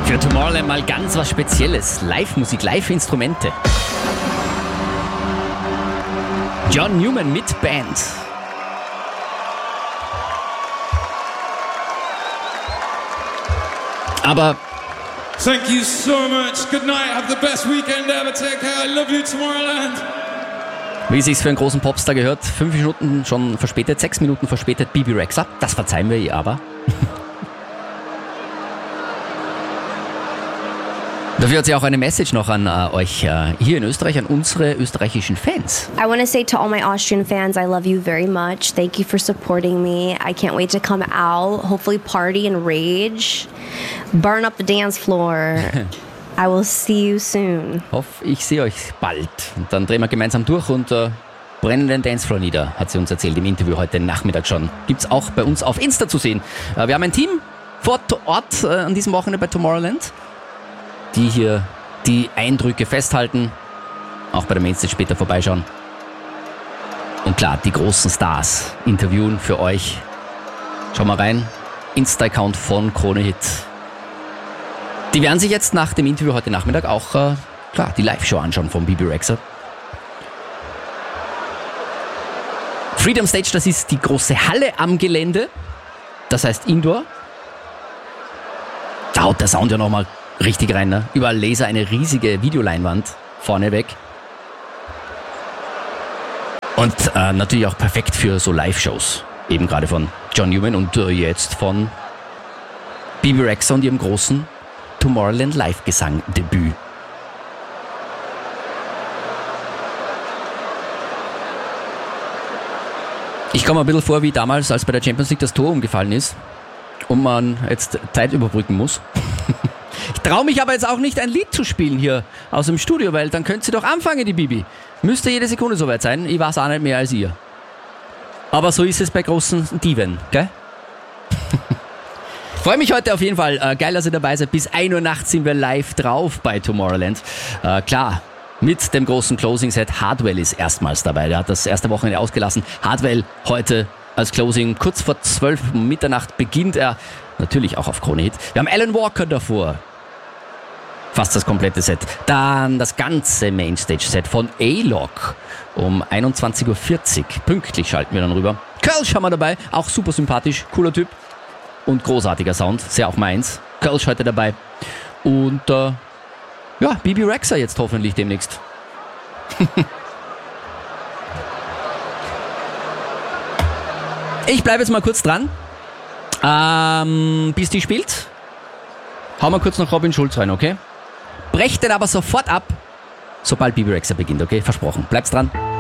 Für Tomorrowland mal ganz was Spezielles. Live-Musik, Live-Instrumente. John Newman mit Band. Aber thank you so much. Good night. Have the best weekend ever. Take care. I love you, Tomorrowland. Wie es sich für einen großen Popstar gehört, 5 Minuten schon verspätet, 6 Minuten verspätet, Bebe Rexha. Das verzeihen wir ihr aber. Dafür hat sie auch eine Message noch an euch hier in Österreich, an unsere österreichischen Fans. I want to say to all my Austrian fans, I love you very much. Thank you for supporting me. I can't wait to come out, hopefully party and rage, burn up the dance floor. I will see you soon. Hoffe, ich sehe euch bald. Und dann drehen wir gemeinsam durch und brennen den Dancefloor nieder, hat sie uns erzählt im Interview heute Nachmittag schon. Gibt's auch bei uns auf Insta zu sehen. Wir haben ein Team vor Ort an diesem Wochenende bei Tomorrowland, die hier die Eindrücke festhalten, auch bei der Mainstage später vorbeischauen. Und klar, die großen Stars interviewen für euch. Schau mal rein, Insta-Account von Krone Hit. Die werden sich jetzt nach dem Interview heute Nachmittag auch klar die Live-Show anschauen von Bebe Rexha. Freedom Stage, das ist die große Halle am Gelände. Das heißt Indoor. Da haut der Sound ja nochmal richtig rein, ne? Überall Laser, eine riesige Videoleinwand vorne weg. Und natürlich auch perfekt für so Live-Shows. Eben gerade von John Newman und jetzt von Bebe Rexha und ihrem großen Tomorrowland Live-Gesang-Debüt. Ich komme mir ein bisschen vor wie damals, als bei der Champions League das Tor umgefallen ist und man jetzt Zeit überbrücken muss. Ich traue mich aber jetzt auch nicht, ein Lied zu spielen hier aus dem Studio, weil dann könnte sie doch anfangen, die Bibi. Müsste jede Sekunde soweit sein. Ich weiß auch nicht mehr als ihr. Aber so ist es bei großen Diven, gell? Freue mich heute auf jeden Fall. Geil, dass ihr dabei seid. Bis 1 Uhr nachts sind wir live drauf bei Tomorrowland. Klar, mit dem großen Closing-Set. Hardwell ist erstmals dabei. Der hat das erste Wochenende ausgelassen. Hardwell heute als Closing. Kurz vor 12 Mitternacht beginnt er. Natürlich auch auf Krone Hit. Wir haben Alan Walker davor. Fast das komplette Set. Dann das ganze Mainstage-Set von A-Log. Um 21.40 Uhr. Pünktlich schalten wir dann rüber. Kölsch haben wir dabei. Auch super sympathisch. Cooler Typ. Und großartiger Sound, sehr auch meins. Kölsch heute dabei. Und ja, Bebe Rexha jetzt hoffentlich demnächst. Ich bleibe jetzt mal kurz dran. Bis die spielt. Hauen wir kurz noch Robin Schulz rein, okay? Brecht den aber sofort ab, sobald Bebe Rexha beginnt, okay? Versprochen. Bleibt's dran.